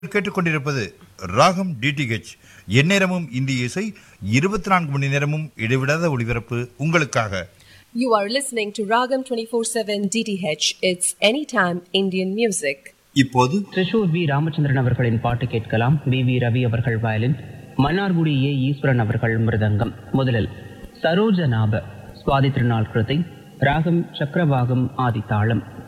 கேட்டுக்கொண்டிருப்பது ராகம் டிடிஹெச். எந்நேரமும் இந்திய இசை, 24 மணி நேரமும் இடைவிடாத ஒளிபரப்பு உங்களுக்காக. You are listening to Ragam 24/7 DTH. It's anytime Indian music. இப்போது திரிஷூர் வி ராமச்சந்திரன் அவர்களின் பாட்டு கேட்கலாம். வி ரவி அவர்கள் வயலின், மன்னார்குடி ஏ ஈஸ்வரன் அவர்கள் மிருதங்கம். முதலில் சரோஜநாப சுவாதி திருநாள் கிருதி, ராகம் சக்கரவாகம் ஆதித்தாளம்.